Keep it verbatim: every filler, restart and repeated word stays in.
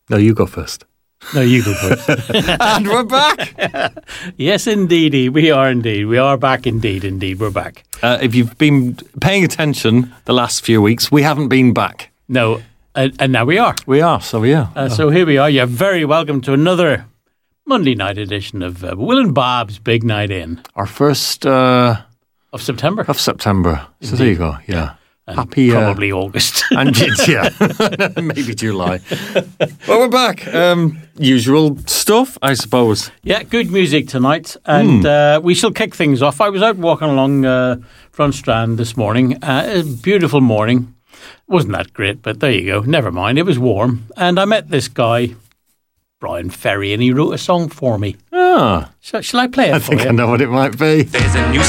No, you go first. No, you go first. And we're back. Yes, indeedy. We are indeed. We are back indeed. Indeed, we're back. Uh, if you've been paying attention the last few weeks, we haven't been back. No, uh, and now we are. We are, so yeah. Uh, so here we are. You're very welcome to another Monday night edition of uh, Will and Bob's Big Night In. Our first uh, of September. Of September. So Indeed. there you go, yeah. And Happy probably uh, August. And yeah, maybe July. Well, we're back. Um, usual stuff, I suppose. Yeah, good music tonight, and mm. uh, we shall kick things off. I was out walking along uh, Front Strand this morning. Uh, a beautiful morning. Wasn't that great, but there you go. Never mind. It was warm, and I met this guy, Brian Ferry, and he wrote a song for me. Ah, so, shall I play it? I for think you? I know what it might be. There's a new